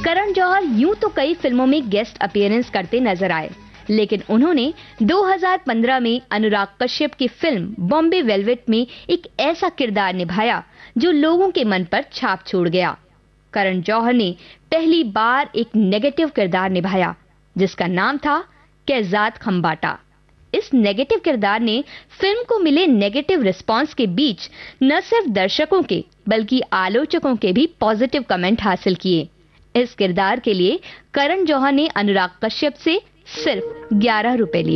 करण जौहर यूं तो कई फिल्मों में गेस्ट अपीयरेंस करते नजर आए, लेकिन उन्होंने 2015 में अनुराग कश्यप की फिल्म बॉम्बे वेलवेट में एक ऐसा किरदार निभाया जो लोगों के मन पर छाप छोड़ गया। करण जौहर ने पहली बार एक नेगेटिव किरदार निभाया जिसका नाम था कैजात खंबाटा। इस नेगेटिव किरदार ने फिल्म को मिले नेगेटिव रिस्पांस के बीच न सिर्फ दर्शकों के बल्कि आलोचकों के भी पॉजिटिव कमेंट हासिल किए। इस किरदार के लिए करण जौहर ने अनुराग कश्यप से सिर्फ 11 रुपए लिए।